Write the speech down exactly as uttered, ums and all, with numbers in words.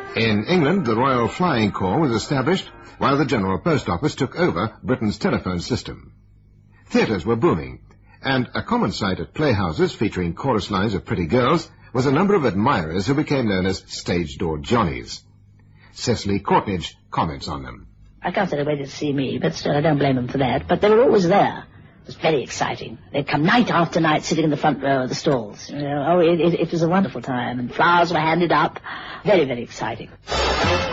In England, the Royal Flying Corps was established while the General Post Office took over Britain's telephone system. Theatres were booming, and a common sight at playhouses featuring chorus lines of pretty girls was a number of admirers who became known as stage door Johnnies. Cecily Courtnidge comments on them. I can't say they waited to see me, but still I don't blame them for that. But they were always there. It was very exciting. They'd come night after night sitting in the front row of the stalls. You know, oh, it, it, it was a wonderful time, and flowers were handed up. Very, very exciting.